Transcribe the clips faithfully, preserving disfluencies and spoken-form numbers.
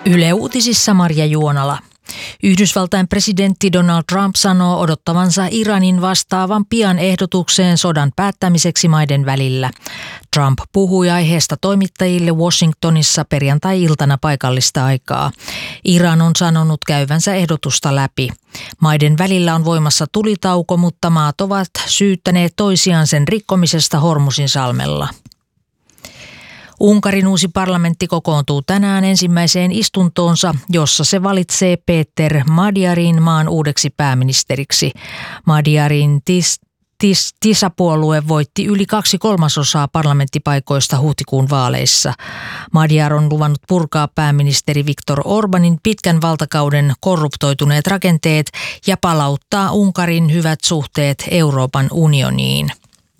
Yle Uutisissa Marja Juonala. Yhdysvaltain presidentti Donald Trump sanoo odottavansa Iranin vastaavan pian ehdotukseen sodan päättämiseksi maiden välillä. Trump puhui aiheesta toimittajille Washingtonissa perjantai-iltana paikallista aikaa. Iran on sanonut käyvänsä ehdotusta läpi. Maiden välillä on voimassa tulitauko, mutta maat ovat syyttäneet toisiaan sen rikkomisesta Hormuzin salmella. Unkarin uusi parlamentti kokoontuu tänään ensimmäiseen istuntoonsa, jossa se valitsee Péter Magyarin maan uudeksi pääministeriksi. Magyarin tis, tis, TISA-puolue voitti yli kaksi kolmasosaa parlamenttipaikoista huhtikuun vaaleissa. Magyar on luvannut purkaa pääministeri Viktor Orbanin pitkän valtakauden korruptoituneet rakenteet ja palauttaa Unkarin hyvät suhteet Euroopan unioniin.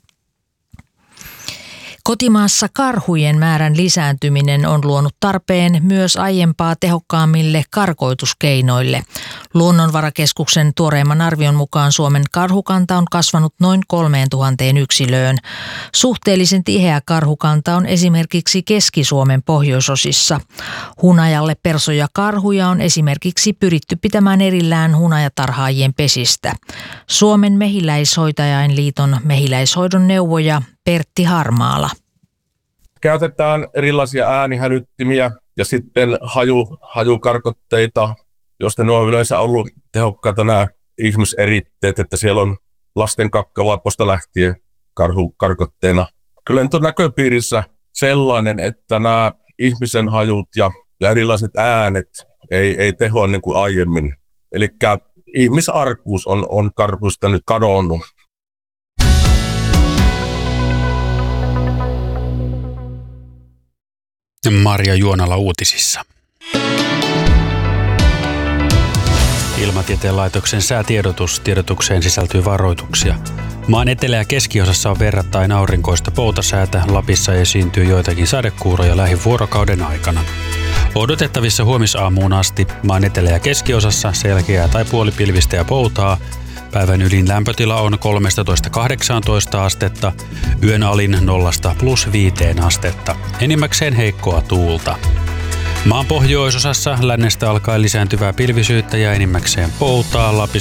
Kotimaassa karhujen määrän lisääntyminen on luonut tarpeen myös aiempaa tehokkaammille karkoituskeinoille. Luonnonvarakeskuksen tuoreimman arvion mukaan Suomen karhukanta on kasvanut noin kolmeen tuhanteen yksilöön. Suhteellisen tiheä karhukanta on esimerkiksi Keski-Suomen pohjoisosissa. Hunajalle persoja karhuja on esimerkiksi pyritty pitämään erillään hunajatarhaajien pesistä. Suomen mehiläishoitajainliiton mehiläishoidon neuvoja Pertti Harmaala. Käytetään erilaisia äänihälyttimiä ja sitten haju, hajukarkotteita, joista ne on yleensä ollut tehokkaita nämä ihmiseritteet, että siellä on lasten kakkavaiposta lähtien karhukarkotteena. Kyllä nyt on näköpiirissä sellainen, että nämä ihmisen hajut ja, ja erilaiset äänet ei, ei tehoa niin kuin aiemmin. Eli ihmisarkuus on, on karhuista nyt kadonnut. Marja Juonala uutisissa. Ilmatieteen laitoksen säätiedotus. Tiedotukseen sisältyy varoituksia. Maan etelä- ja keskiosassa on verrattain aurinkoista poutasäätä. Lapissa esiintyy joitakin sadekuuroja lähivuorokauden aikana. Odotettavissa huomisaamuun asti maan etelä- ja keskiosassa selkeää tai puolipilvistä ja poutaa. Päivän ylin lämpötila on kolmetoista kahdeksantoista astetta, yön alin nollasta plus viiteen astetta. Enimmäkseen heikkoa tuulta. Maan pohjoisosassa lännestä alkaen lisääntyvää pilvisyyttä ja enimmäkseen poutaa. Lapissa